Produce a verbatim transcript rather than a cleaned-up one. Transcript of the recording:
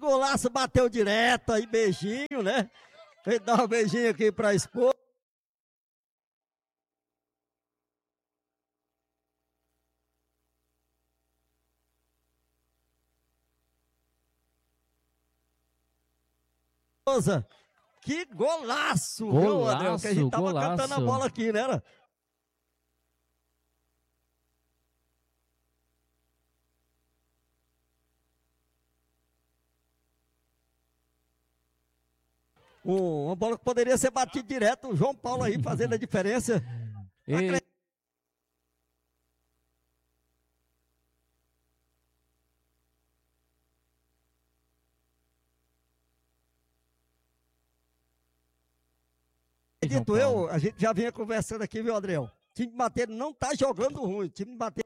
golaço, bateu direto, aí beijinho, né? Ele dá um beijinho aqui pra esposa. Que golaço, Golaço, viu, Adriel? Que a gente tava golaço. cantando a bola aqui, né? Era? Um, uma bola que poderia ser batida direto, o João Paulo aí fazendo a diferença. E... Acredito eu, a gente já vinha conversando aqui, viu, Adriel? O time de Madeira não tá jogando ruim, o time de Madeira